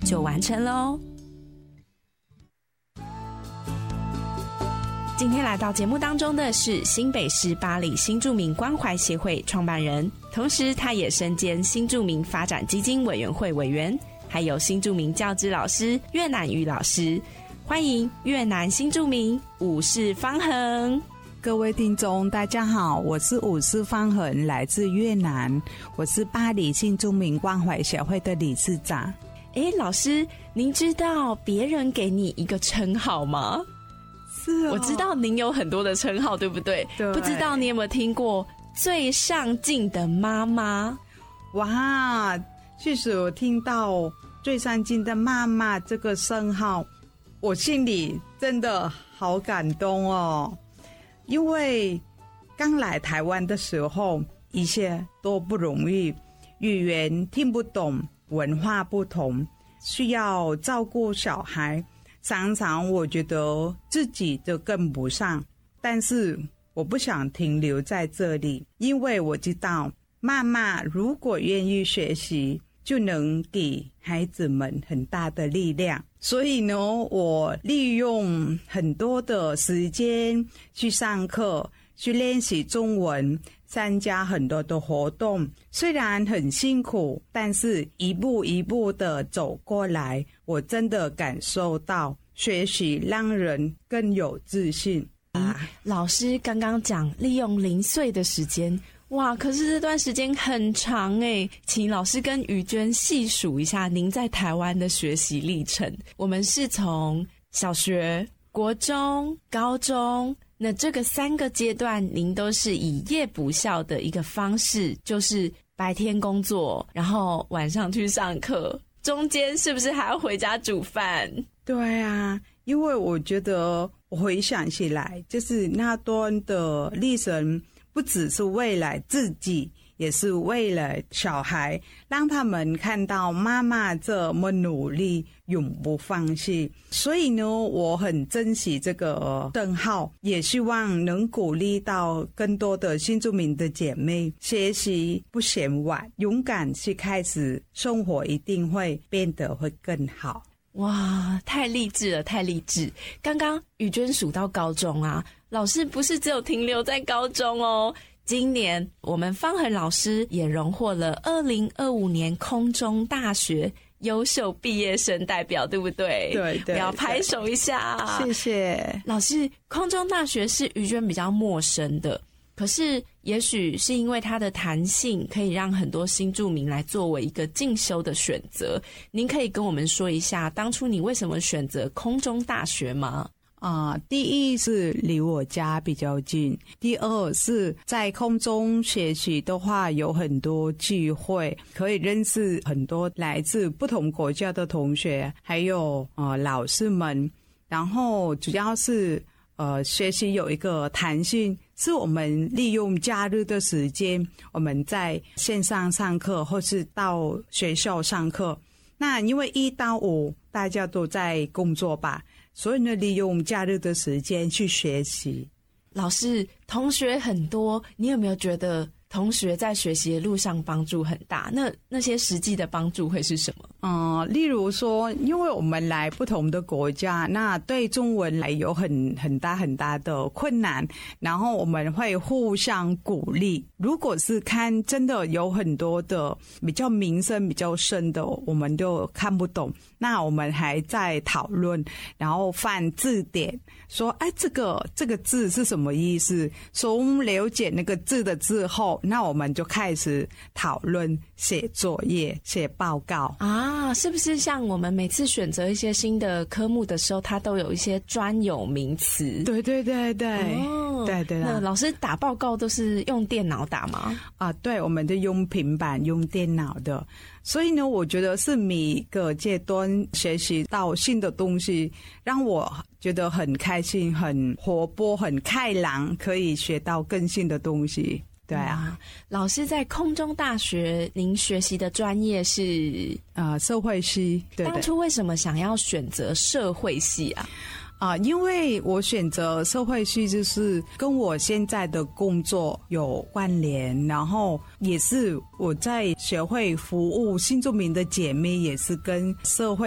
就完成了哦。今天来到节目当中的是新北市八里新住民关怀协会创办人，同时他也身兼新住民发展基金委员会委员，还有新住民教资老师越南语老师。欢迎越南新住民伍氏方恒。 各位听众大家好，我是伍氏方恒，来自越南，我是巴黎新住民关怀协会的理事长。 老师，您知道别人给你一个称号吗？ 是哦， 我知道您有很多的称号，对不对？ 对。 不知道你有没有听过最上进的妈妈？ 哇，其实我听到最上进的妈妈这个称号，我心里真的好感动哦。因为刚来台湾的时候，一切都不容易，语言听不懂，文化不同，需要照顾小孩，常常我觉得自己就跟不上，但是我不想停留在这里，因为我知道妈妈如果愿意学习，就能给孩子们很大的力量。所以呢，我利用很多的时间去上课，去练习中文，参加很多的活动，虽然很辛苦，但是一步一步的走过来，我真的感受到学习让人更有自信。 老师刚刚讲利用零碎的时间，哇，可是这段时间很长耶，请老师跟于娟细数一下您在台湾的学习历程。我们是从小学、国中、高中，那这个3个阶段您都是以夜补校的一个方式，就是白天工作，然后晚上去上课，中间是不是还要回家煮饭？ 对啊，因为我觉得我回想起来，就是那段的历程不只是为了自己，也是为了小孩，让他们看到妈妈这么努力，永不放弃。所以呢，我很珍惜这个称号，也希望能鼓励到更多的新住民的姐妹，学习不嫌晚，勇敢去开始，生活一定会变得会更好。 哇，太励志了，太励志。刚刚于娟数到高中啊，老师不是只有停留在高中哦，今年我们方恒老师也荣获了2025年空中大学优秀毕业生代表，对不对？ 对对， 要拍手一下。 谢谢老师。空中大学是于娟比较陌生的，可是也许是因为它的弹性，可以让很多新住民来作为一个进修的选择。您可以跟我们说一下，当初你为什么选择空中大学吗？ 第一是离我家比较近，第二是在空中学习的话，有很多机会可以认识很多来自不同国家的同学，还有老师们。然后主要是学习有一个弹性，是我们利用假日的时间，我们在线上上课或是到学校上课。那因为1到5大家都在工作吧，所以呢，利用假日的时间去学习。 老师，同学很多，你有没有觉得同学在学习的路上帮助很大？那些实际的帮助会是什么？ 例如说，因为我们来不同的国家，那对中文来有很大的困难，然后我们会互相鼓励。如果是看真的有很多的比较名声比较深的，我们就看不懂，那我们还在讨论，然后翻字典，说这个字是什么意思？从了解那个字的字后，那我们就开始讨论写作业、写报告啊，是不是像我们每次选择一些新的科目的时候，它都有一些专有名词？ 对对对对，对对。 那老师打报告都是用电脑打吗？ 对，我们就用平板、用电脑的。所以呢，我觉得是每个阶段学习到新的东西，让我觉得很开心、很活泼、很开朗，可以学到更新的东西。对啊， 老师在空中大学，您学习的专业是社会系。对， 当初为什么想要选择社会系啊？ 因为我选择社会系就是跟我现在的工作有关联，然后也是我在学会服务新住民的姐妹，也是跟社会